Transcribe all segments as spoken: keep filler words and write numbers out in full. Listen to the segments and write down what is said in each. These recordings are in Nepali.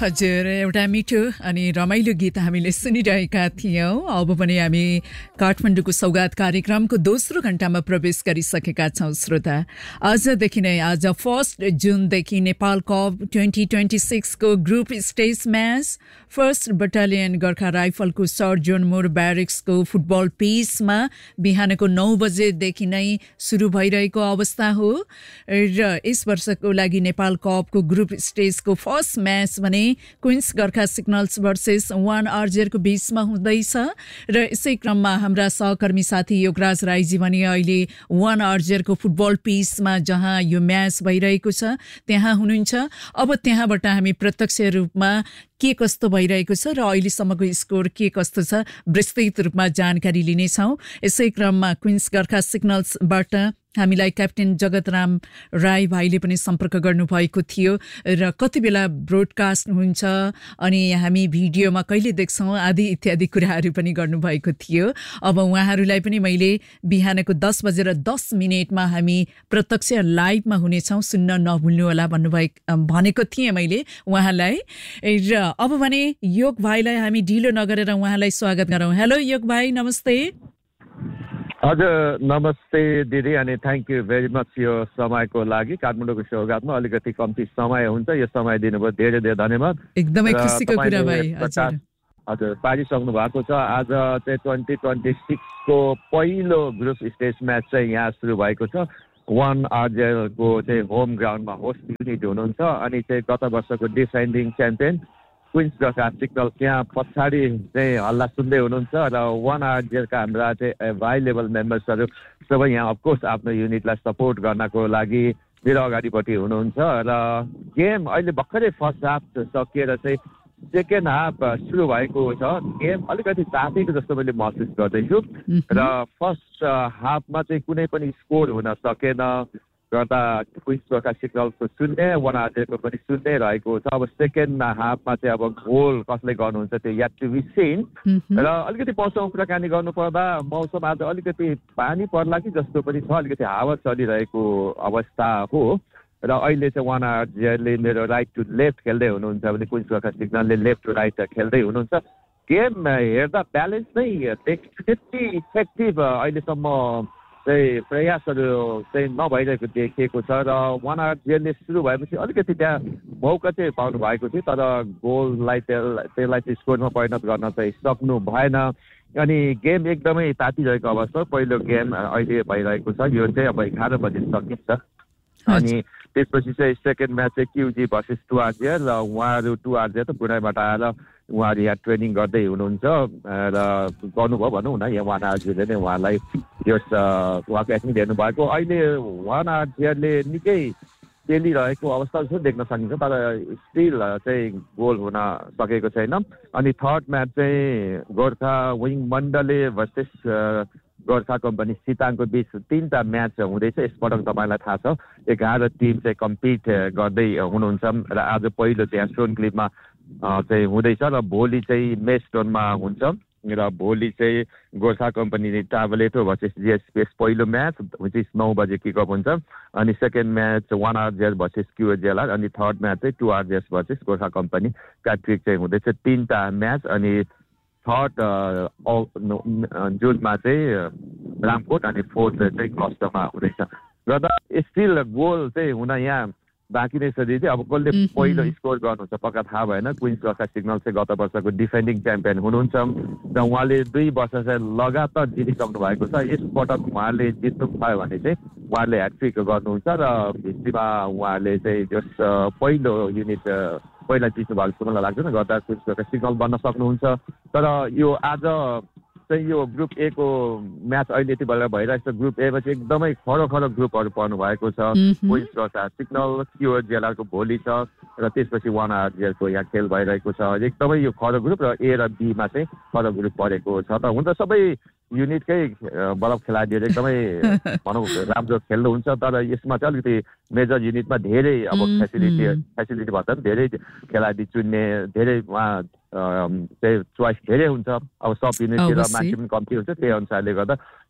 हजुर एउटा मिठो अनि रमाइलो गीत हामीले सुनिरहेका थियौं। अब पनि हामी काठमाडौँको सौगात कार्यक्रमको दोस्रो घण्टामा प्रवेश गरिसकेका छौं। श्रोता, आजदेखि नै आज first जुनदेखि Nepal cup twenty twenty six को group stage match first battalion Gorkha राइफलको sir John more ब्यारेक्सको football पिचमा बिहानको नौ बजेदेखि नै सुरु भइरहेको अवस्था हो र यस वर्षको लागि नेपाल कपको ग्रुप स्टेजको फर्स्ट म्याच भने queens Gorkha signals versus one आरजेरको बीचमा हुँदैछ र यसै क्रममा हाम्रा सहकर्मी साथी योगराज राईजी भने अहिले वान आरजेरको फुटबल पिचमा जहाँ यो म्याच भइरहेको छ त्यहाँ हुनुहुन्छ। अब त्यहाँबाट हामी प्रत्यक्ष रूपमा के कस्तो भइरहेको छ र अहिलेसम्मको स्कोर के कस्तो छ विस्तृत रूपमा जानकारी लिनेछौँ। यसै क्रममा क्वीन्स गोर्खा सिग्नल्सबाट हामीलाई क्याप्टेन जगतराम राई भाइले पनि सम्पर्क गर्नुभएको थियो र कति बेला ब्रोडकास्ट हुन्छ अनि हामी भिडियोमा कहिले देख्छौँ आदि इत्यादि कुराहरू पनि गर्नुभएको थियो। अब उहाँहरूलाई पनि मैले बिहानको दस बजेर दस मिनटमा हामी प्रत्यक्ष लाइभमा हुनेछौँ, सुन्न नभुल्नु होला भन्नुभएको भनेको थिएँ मैले उहाँलाई। र अब भने योग भाइलाई हामी ढिलो नगरेर उहाँलाई स्वागत गरौँ। हेलो योग भाइ, नमस्ते। हजुर नमस्ते दिदी, अनि थ्याङ्क यू भेरी मच यो समयको लागि। काठमाडौँको सौगातमा अलिकति कम्ती समय हुन्छ, यो समय दिनुभयो धेरै धेरै धन्यवाद। एकदमै खुसीको कुरा भाइ। हजुर पारिसक्नु भएको छ। आज चाहिँ ट्वेन्टी ट्वेन्टी सिक्सको पहिलो ग्रुप स्टेज म्याच चाहिँ यहाँ सुरु भएको छ। वान आरजेलको चाहिँ होम ग्राउन्डमा होस्ट युनिट हुनुहुन्छ अनि चाहिँ गत वर्षको defending champion queens Gorkha signals यहाँ पछाडि चाहिँ हल्ला सुन्दै हुनुहुन्छ र वान आरजेलका हाम्रा चाहिँ भाइ लेभल मेम्बर्सहरू सबै यहाँ अफकोर्स आफ्नो युनिटलाई सपोर्ट गर्नको लागि मेरो अगाडिपट्टि हुनुहुन्छ र गेम अहिले भर्खरै फर्स्ट हाफ सकिएर चाहिँ सेकेन्ड हाफ सुरु भएको छ। गेम अलिकति तातेको जस्तो मैले महसुस गर्दैछु र फर्स्ट हाफमा चाहिँ कुनै पनि स्कोर हुन सकेन गर्दा क्वीन्स गोर्खा सिग्नल्सको शून्य वान आरजेलको पनि शून्य रहेको छ। अब सेकेन्ड हाफमा चाहिँ अब गोल कसले गर्नुहुन्छ त्यो याट टु बी सिन। र अलिकति मौसम कुराकानी गर्नुपर्दा मौसम आज अलिकति पानी पर्ला कि जस्तो पनि छ, अलिकति हावा चलिरहेको अवस्था हो र अहिले चाहिँ वान आरजेलले मेरो राइट टु लेफ्ट खेल्दै हुनुहुन्छ भने queens Gorkha सिग्नलले left to right खेल्दै हुनुहुन्छ। गेम हेर्दा ब्यालेन्स नै त्यति इफेक्टिभ अहिलेसम्म चाहिँ प्रयासहरू चाहिँ नभइरहेको देखिएको छ र वान आरजेलले सुरु भएपछि अलिकति त्यहाँ मौका चाहिँ पाउनु भएको थियो तर गोललाई त्यसलाई चाहिँ स्कोरमा परिणत गर्न चाहिँ सक्नु भएन अनि गेम एकदमै तातिरहेको अवस्था। पहिलो गेम अहिले भइरहेको छ, यो चाहिँ अब एघार बजी सकिन्छ अनि त्यसपछि चाहिँ सेकेन्ड म्याच चाहिँ क्युजी भर्सेस टु आरजेल र उहाँहरू टु आरजेल त पुणेबाट आएर उहाँहरू यहाँ ट्रेनिङ गर्दै हुनुहुन्छ र गर्नुभयो भनौँ न, यहाँ वान आरजेलले नै उहाँलाई यस उहाँको एडमिट हेर्नुभएको। अहिले वान आरजेलले निकै खेलिरहेको अवस्था जस्तो देख्न सकिन्छ तर स्टिल चाहिँ गोल हुन सकेको छैन। अनि थर्ड म्याच चाहिँ गोर्खा विङ मण्डले भर्सेस गोर्खा कम्पनी सिताङको बिच तीनटा म्याच हुँदैछ। यसपटक तपाईँलाई थाहा छ एघार टिम चाहिँ कम्पिट गर्दै हुनुहुन्छ र आज पहिलो चाहिँ स्टोन क्लिपमा चाहिँ हुँदैछ र भोलि चाहिँ मेस्टोनमा हुन्छ र भोलि चाहिँ गोर्खा कम्पनी टाभलेटो भर्सेस जिएसपिएस पहिलो म्याच विच इज नौ बजे किकअप हुन्छ अनि second match one RJS versus क्युएजेएलआर अनि थर्ड म्याच चाहिँ to RJS versus Gorkha company क्याट्रिक चाहिँ हुँदैछ। तिनवटा म्याच अनि थर्ड जुनमा चाहिँ रामकोट अनि फोर्थ चाहिँ क्लस्टरमा हुँदैछ गर्दा स्टिल गोल चाहिँ हुन यहाँ बाँकी नै छ दिदी। अब कसले पहिलो स्कोर गर्नुहुन्छ पक्का थाहा भएन। क्वीन्स गोर्खा सिग्नल चाहिँ गत वर्षको डिफेन्डिङ च्याम्पियन हुनुहुन्छ र उहाँले दुई वर्ष चाहिँ लगातार जितिसक्नु भएको छ। यसपटक उहाँले जित्नु भयो भने चाहिँ उहाँले ह्याट्रिक गर्नुहुन्छ र हिस्ट्रीमा उहाँले चाहिँ त्यस पहिलो युनिट पहिला जित्नु भएको जस्तो मलाई लाग्दैन, गर्दा क्वीन्स गोर्खा सिग्नल बन्न सक्नुहुन्छ। तर यो आज चाहिँ यो ग्रुप ए को म्याच अहिले यति बेला भइरहेको छ। ग्रुप एमा चाहिँ एकदमै खरो खरो ग्रुपहरू पर्नु भएको छ। क्वीन्स गोर्खा सिग्नल क्युएजेएलआरको भोलि छ र त्यसपछि वान आरजेएलको यहाँ खेल भइरहेको छ। एकदमै यो खरो ग्रुप र ए र बीमा चाहिँ खरो ग्रुप परेको छ। त हुन त सबै युनिटकै बलफ खेलाडीहरू एकदमै भनौँ राम्रो खेल्नुहुन्छ तर यसमा चाहिँ अलिकति मेजर युनिटमा धेरै अब फेसिलिटी फेसिलिटी भन्दा पनि धेरै खेलाडी चुन्ने धेरै उहाँ चाहिँ चोइस धेरै हुन्छ। अब सब युनिटतिर मान्छे पनि कम्ती हुन्छ, त्यही अनुसारले गर्दा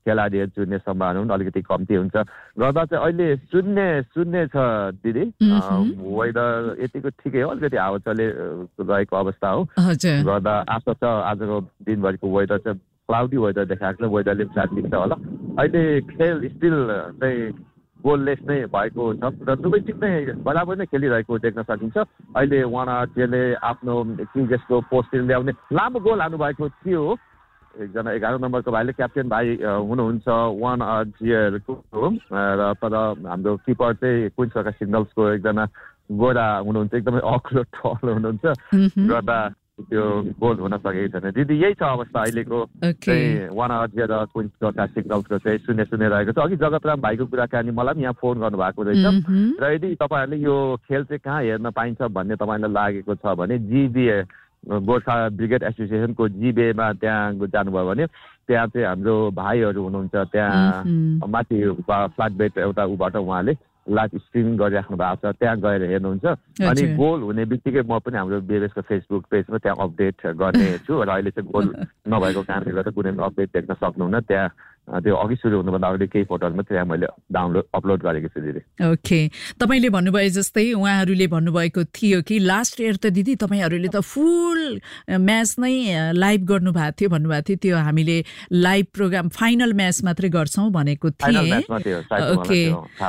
खेलाडीहरू चुन्ने सम्भावना पनि अलिकति कम्ती हुन्छ गर्दा चाहिँ अहिले शून्य शून्य छ दिदी वेदर यतिको ठिकै हो अलिकति हावा चले रहेको अवस्था हो गर्दा आशा छ आजको दिनभरिको वेदर चाहिँ क्लाउडी वेदर देखाएको छ वेदरले पनि साथ दिन्छ होला अहिले खेल स्टिल चाहिँ गोललेस नै भएको छ र दुवै टिम नै बराबर नै खेलिरहेको देख्न सकिन्छ अहिले वान आरजेले आफ्नो क्रिजेसको पोस्टतिर ल्याउने लामो गोल हान्नुभएको थियो एकजना एघार नम्बरको भाइले क्याप्टेन भाइ हुनुहुन्छ वान आरजिएको र तर हाम्रो किपर चाहिँ क्विन्स गरखा सिग्नल्सको एकजना गोरा हुनुहुन्छ एकदमै अग्लो टल हुनुहुन्छ गर्दा त्यो गोल हुन सकेको छैन दिदी यही छ अवस्था अहिलेको चाहिँ वान आरजे र क्विन्स गरखा सिग्नल्सको चाहिँ शून्य शून्य रहेको छ अघि जगतराम भाइको कुराकानी मलाई पनि यहाँ फोन गर्नुभएको रहेछ र यदि तपाईँहरूले यो खेल चाहिँ कहाँ हेर्न पाइन्छ भन्ने तपाईँलाई लागेको छ भने जिबिए गोर्खा ब्रिगेड एसोसिएसनको जिबिएमा त्यहाँ जानुभयो भने त्यहाँ चाहिँ हाम्रो भाइहरू हुनुहुन्छ त्यहाँ माथि फ्ल्याट बेड एउटा उबाट उहाँले लाइभ स्ट्रिमिङ गरिराख्नु भएको छ त्यहाँ गएर हेर्नुहुन्छ अनि गोल हुने बित्तिकै म पनि हाम्रो बिएसको फेसबुक पेजमा त्यहाँ अपडेट गर्ने छु र अहिले चाहिँ गोल नभएको कारणले गर्दा कुनै पनि अपडेट देख्न सक्नुहुन्न त्यहाँ त्यो अघि सुरु हुनुभन्दा अगाडि केही फोटोहरू त्यहाँ मैले डाउनलोड अपलोड गरेको छु दिदी ओके तपाईँले भन्नुभए जस्तै उहाँहरूले भन्नुभएको थियो कि लास्ट इयर त दिदी तपाईँहरूले त फुल म्याच नै लाइभ गर्नुभएको थियो भन्नुभएको थियो त्यो हामीले लाइभ प्रोग्राम फाइनल म्याच मात्रै गर्छौँ भनेको थिएँ ओके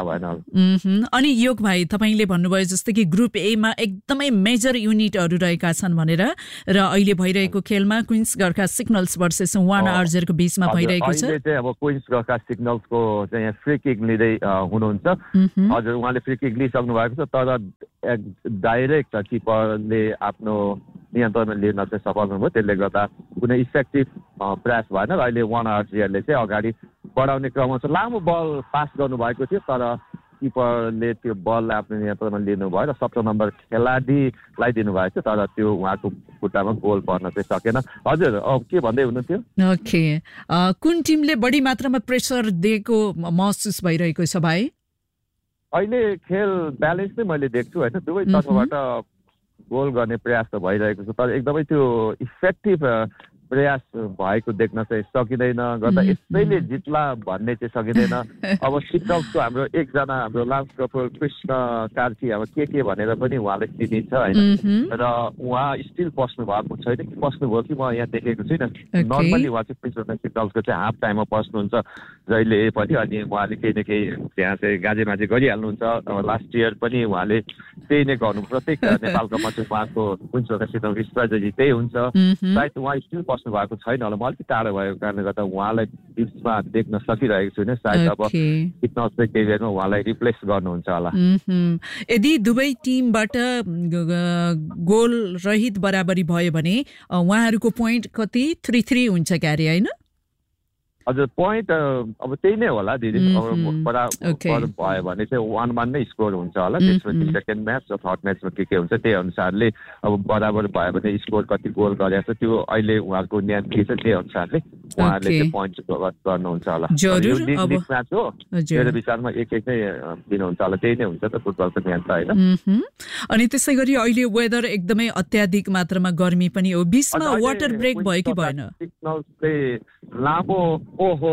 अनि योग भाइ तपाईँले भन्नुभयो जस्तै कि ग्रुप एमा एकदमै मेजर युनिटहरू रहेका छन् भनेर र अहिले भइरहेको खेलमा Queens Garkha signals versus one आरजेको बीचमा भइरहेको छ अब क्विन्स गरखा सिग्नल्सको चाहिँ यहाँ फ्री किक लिँदै हुनुहुन्छ हजुर उहाँले फ्री किक लिइसक्नु भएको छ तर डाइरेक्ट किपरले आफ्नो नियन्त्रणमा लिन चाहिँ सफल हुनुभयो त्यसले गर्दा कुनै इफेक्टिभ प्रयास भएन र अहिले वान आरजिआरले चाहिँ अगाडि बढाउने क्रममा छ लामो बल पास गर्नुभएको थियो तर किपरले त्यो बललाई आफ्नो नियन्त्रणमा लिनुभयो र सत्र नम्बर खेलाडीलाई दिनुभएको थियो तर त्यो उहाँको खुट्टामा गोल पर्न चाहिँ सकेन हजुर अब के भन्दै हुनुहुन्थ्यो ओके कुन टिमले बढी मात्रामा प्रेसर दिएको महसुस भइरहेको छ भाइ अहिले खेल ब्यालेन्स नै मैले देख्छु होइन दुवै तर्फबाट गोल गर्ने प्रयास त भइरहेको छ तर एकदमै त्यो इफेक्टिभ प्रयास भएको देख्न चाहिँ सकिँदैन गर्दा यसैले जित्ला भन्ने चाहिँ सकिँदैन अब सिग्नल्सको हाम्रो एकजना हाम्रो लान्स कपोल कृष्ण कार्की अब के के भनेर पनि उहाँले चिनिन्छ होइन र उहाँ स्टिल पस्नु भएको छैन कि पस्नुभयो कि म यहाँ देखेको छुइनँ नर्मली उहाँ चाहिँ कृष्ण सिग्नल्सको चाहिँ हाफ टाइममा पस्नुहुन्छ जहिले पनि अनि उहाँले केही न केही त्यहाँ चाहिँ गाजे माजे गरिहाल्नुहुन्छ अब लास्ट इयर पनि उहाँले त्यही नै गर्नु प्रत्येक नेपालको चाहिँ उहाँको कुन सिग्नलको स्ट्राटेजी त्यही हुन्छ सायद उहाँ स्टिल भएको छैन होला म अलिकति टाढो भएको कारणले गर्दा उहाँलाई टिप्समा देख्न सकिरहेको छुइनँ सायद अब जित्न चाहिँ केही बेरमा उहाँलाई रिप्लेस गर्नुहुन्छ होला यदि दुवै टिमबाट गोल रहित बराबरी भयो भने उहाँहरूको पोइन्ट कति थ्री थ्री हुन्छ क्यारे होइन हजुर पोइन्ट अब त्यही नै होला दिदी बराबर भयो भने चाहिँ वान वान नै स्कोर हुन्छ होला त्यसपछि सेकेन्ड म्याच र थर्ड म्याचमा के के हुन्छ त्यही अनुसारले अब बराबर भयो भने स्कोर कति गोल गरेको छ त्यो अहिले उहाँको नियम के छ त्यही अनुसारले उहाँहरूले चाहिँ पोइन्ट गर्नुहुन्छ होला म्याच हो मेरो विचारमा एक एक नै दिनुहुन्छ होला त्यही नै हुन्छ त फुटबलको नियम त होइन अनि त्यसै गरी अहिले वेदर एकदमै अत्याधिक मात्रामा गर्मी पनि हो बीचमा वाटर ब्रेक भयो कि भएन लामो ओहो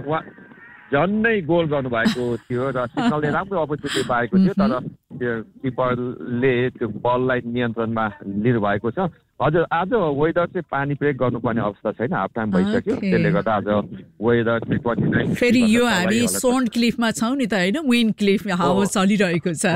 झन्नै गोल गर्नुभएको थियो र सिग्नलले राम्रो अपर्च्युनिटी पाएको थियो तर त्यो किपरले त्यो बललाई नियन्त्रणमा लिनुभएको छ हजुर आज वेदर चाहिँ पानी ब्रेक गर्नुपर्ने अवस्था छैन हाफ टाइम भइसक्यो त्यसले गर्दा आज वेदर फेरि यो हामी सोन्ड क्लिफमा छौँ नि त होइन विन्ड क्लिफ हावा चलिरहेको छ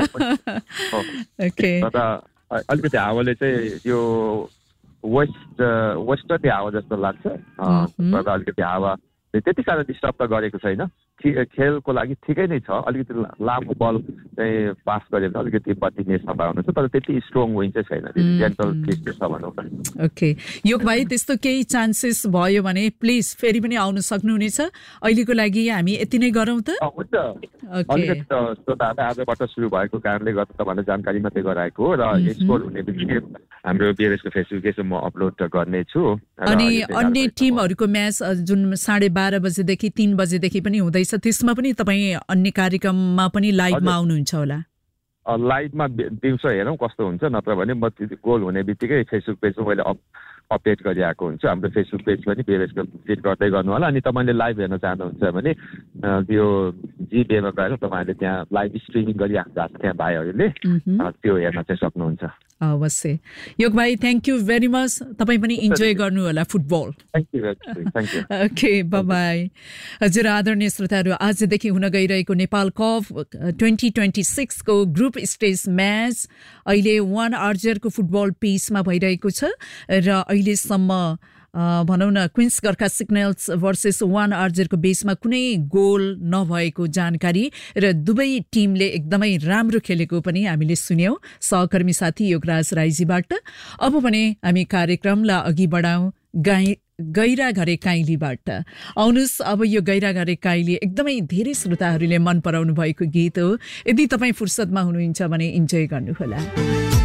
अलिकति हावाले चाहिँ यो वेस्ट वेस्टर्ली हावा जस्तो लाग्छ अलिकति हावा त्यति साह्रो डिस्टर्ब त गरेको छैन खेलको लागि ठिकै नै छ अलिकति लामो बल चाहिँ पास गरेर अलिकति बत्तिने सम्भावना छ तर त्यति स्ट्रङ विन्ड चाहिँ छैन जेन्टल फिल्ड छ भनौँ न ओके योग भाइ त्यस्तो केही चान्सेस भयो भने प्लिज फेरि पनि आउन सक्नुहुनेछ अहिलेको लागि हामी यति नै गरौँ त हुन्छ अलिकति त श्रोताहरू आजबाट सुरु भएको कारणले गर्दा तपाईँलाई जानकारी मात्रै गराएको हो र स्कोर हुने बित्तिकै हाम्रो बिएसको फेसबुकमा म अपलोड गर्नेछु अनि अन्य टिमहरूको म्याच जुन साढे बाह्र बजेदेखि तीन बजेदेखि पनि हुँदैछ त्यसमा पनि तपाईँ अन्य कार्यक्रममा पनि लाइभमा आउनुहुन्छ होला लाइभमा दिउँसो हेरौँ कस्तो हुन्छ नत्र भने म गोल हुने बित्तिकै फेसबुक पेजमा मैले अपडेट गरिरहेको हुन्छ हाम्रो फेसबुक पेज पनि बिएमएसको भिजिट गर्दै गर्नु होला अनि तपाईँले लाइभ हेर्न चाहनुहुन्छ भने त्यो जिबेमा गएर तपाईँले त्यहाँ लाइभ स्ट्रिमिङ गरिराख्नु भएको छ त्यहाँ भाइहरूले त्यो हेर्न चाहिँ सक्नुहुन्छ अवश्य योग भाइ थ्याङ्क यू भेरी मच तपाईँ पनि इन्जोय गर्नु होला football thank you thank you okay bye bye हजुर आदरणीय श्रोताहरू आजदेखि हुन गइरहेको Nepal cup twenty twenty सिक्सको group stage match अहिले वान आर्जरको फुटबल पिचमा भइरहेको छ र अहिलेसम्म भनौँ न Queens Gorkha signals versus one आर्जरको बेसमा कुनै गोल नभएको जानकारी र दुवै टिमले एकदमै राम्रो खेलेको पनि हामीले सुन्यौँ सहकर्मी साथी योगराज राईजीबाट। अब भने हामी कार्यक्रमलाई अघि बढाउँ गाई गैरा घरे काइलीबाट। आउनुहोस् अब यो गैरा घरे काइली एकदमै धेरै श्रोताहरूले मन पराउनु भएको गीत हो। यदि तपाईँ फुर्सदमा हुनुहुन्छ भने इन्जोय गर्नुहोला।